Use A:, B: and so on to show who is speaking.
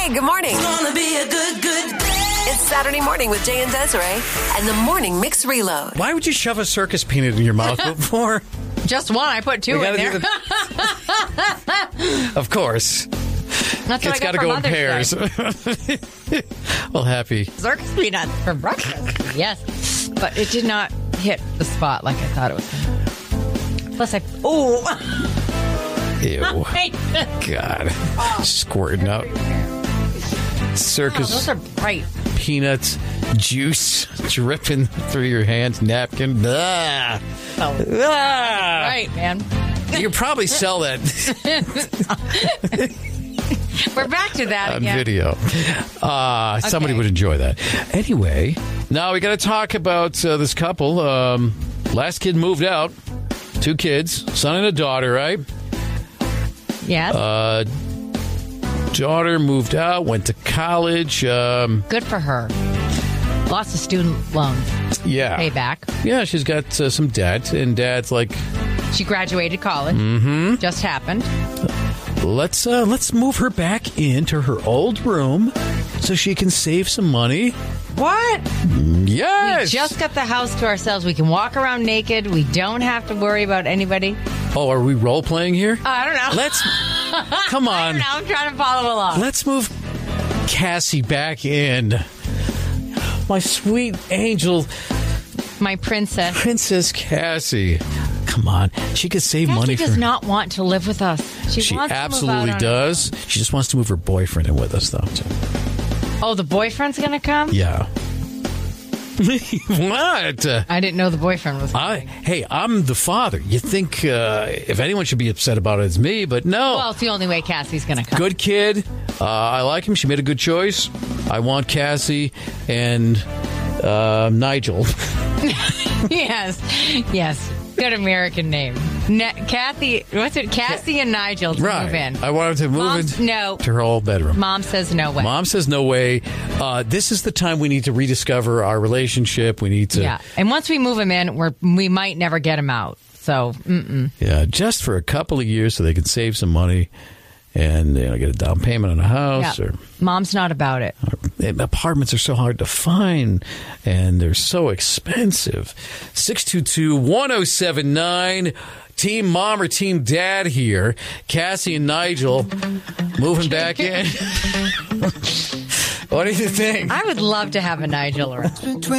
A: Hey, good morning.
B: It's gonna be a good day.
A: It's Saturday morning with Jay and Desiree and the Morning Mix Reload.
C: Why would you shove a circus peanut in your mouth before?
D: Just one. I put two in there.
C: Of course.
D: That's
C: It's got to go in pairs. Well, happy.
D: Circus peanuts for breakfast. Yes. But it did not hit the spot like I thought it was going to. Plus,
C: Ew. God. Squirting out. Circus.
D: Those are bright.
C: Peanuts, juice dripping through your hands, napkin. Blah.
D: Right, man.
C: You could probably sell that
D: We're back to that
C: on
D: again.
C: video. Somebody would enjoy that. Anyway, now we got to talk about this couple. Last kid moved out. 2 kids, son and a daughter, right?
D: Yes.
C: Daughter moved out, went to college.
D: Good for her. Lots of student loans.
C: Yeah.
D: Pay back.
C: Yeah, she's got some debt, and Dad's like,
D: She graduated college. Just happened.
C: let's move her back into her old room so she can save some money.
D: What?
C: Yes.
D: We just got the house to ourselves. We can walk around naked. We don't have to worry about anybody.
C: Oh, are we role playing here?
D: I don't know.
C: Let's come
D: I
C: on.
D: don't know. I'm trying to follow along.
C: Let's move Cassie back in. My sweet angel,
D: My princess.
C: Princess Cassie. Come on, she could save money
D: Cassie
C: for.
D: does not want to live with us.
C: She
D: wants
C: absolutely
D: to move out
C: does. She just wants to move her boyfriend in with us, though.
D: Oh, the boyfriend's going to come?
C: Yeah. What?
D: I didn't know the boyfriend was coming.
C: Hey, I'm the father. You think if anyone should be upset about it, it's me, but no.
D: Well, it's the only way Cassie's going to come.
C: Good kid. I like him. She made a good choice. I want Cassie and Nigel.
D: Yes. Good American name. Kathy, what's it? Cassie and Nigel to move in.
C: I wanted to move
D: No.
C: to her old bedroom.
D: Mom says no way.
C: Mom says no way. This is the time we need to rediscover our relationship. We need to.
D: Yeah. And once we move him in, we might never get him out. So,
C: Yeah, just for a couple of years so they can save some money and get a down payment on a house.
D: Yeah.
C: Or
D: Mom's not about it.
C: apartments are so hard to find and they're so expensive. 622-1079. Team Mom or Team Dad here. Cassie and Nigel moving back in. What do you think?
D: I would love to have a Nigel around.